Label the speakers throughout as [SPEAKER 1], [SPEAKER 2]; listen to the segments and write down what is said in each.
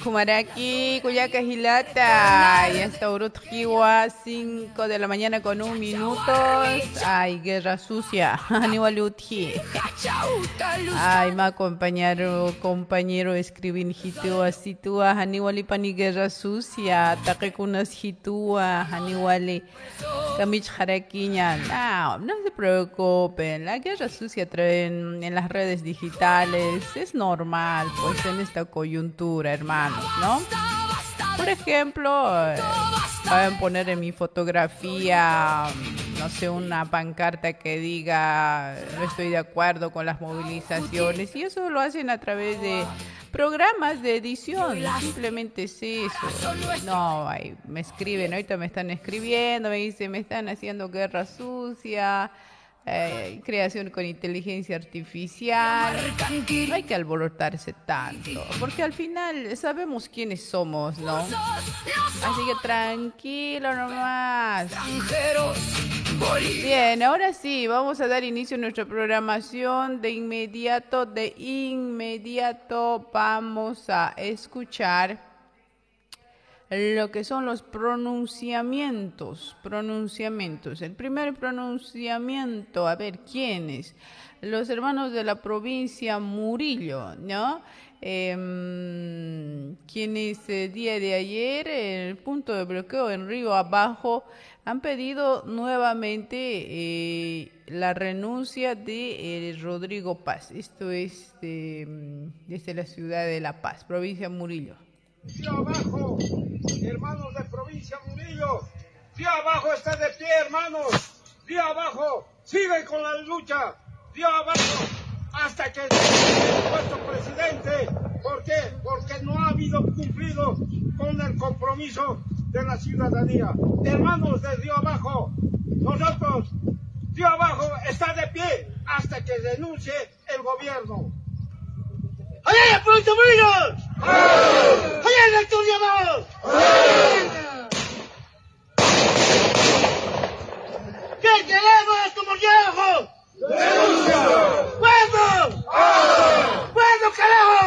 [SPEAKER 1] Kumaraki, Cuyaca Gilata, y hasta Urutjiwa, 5 de la mañana con 1 minuto. Ay, guerra sucia, Aníbal Utji. Ay, ma compañero, escribin hitua, situa, Aníbal Ipani guerra sucia, taquekunas hitua, Aníbal Camich Jaraquiña. No se preocupen, la guerra sucia traen en las redes digitales, es normal, pues en esta coyuntura, hermanos, ¿no? Por ejemplo, van a poner en mi fotografía, no sé, una pancarta que diga no estoy de acuerdo con las movilizaciones, y eso lo hacen a través de programas de edición, simplemente es eso. No, ay, me escriben, ahorita me están escribiendo, me dicen, me están haciendo guerra sucia, creación con inteligencia artificial. No hay que alborotarse tanto, porque al final sabemos quiénes somos, ¿no? Así que tranquilo nomás. Bien, ahora sí, vamos a dar inicio a nuestra programación. De inmediato vamos a escuchar lo que son los pronunciamientos. El primer pronunciamiento, a ver, ¿quiénes? Los hermanos de la provincia Murillo, ¿no? Quienes día de ayer, en el punto de bloqueo en Río Abajo, han pedido nuevamente la renuncia de Rodrigo Paz. Esto es desde la ciudad de La Paz, provincia Murillo.
[SPEAKER 2] Río Abajo, hermanos de provincia Murillo. Río Abajo está de pie, hermanos. Río Abajo, sigue con la lucha. Río Abajo, hasta que el puesto presidente. ¿Por qué? Porque no ha habido cumplido con el compromiso de la ciudadanía. Hermanos de Río Abajo, nosotros, Río Abajo está de pie hasta que denuncie el gobierno. ¡Allá, provincia Murillo! ¡Allá, rector Río Abajo! ¿Qué queremos como Río Abajo? ¡Denuncia! ¿Cuándo? ¿Cuándo, carajo?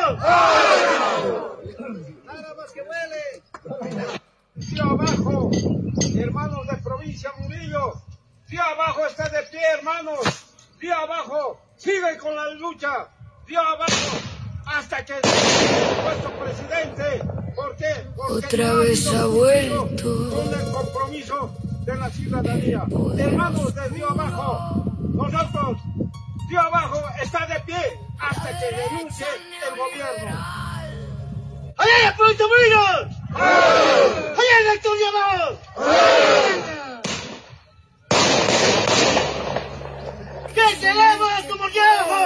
[SPEAKER 2] Nada más que huele. Río Abajo, hermanos de provincia Murillo. Río Abajo está de pie, hermanos. Río Abajo, sigue con la lucha. Río Abajo, hasta que el puesto presidente. ¿Por qué? Porque
[SPEAKER 3] otra
[SPEAKER 2] no
[SPEAKER 3] vez ha vuelto
[SPEAKER 2] con el compromiso de la ciudadanía. Hermanos de Río Abajo, nosotros, Río Abajo está de pie hasta que denuncie el gobierno. ¡Allá, provincia Murillo! ¡Allá, rector Río Abajo! ¿Qué queremos como Río Abajo?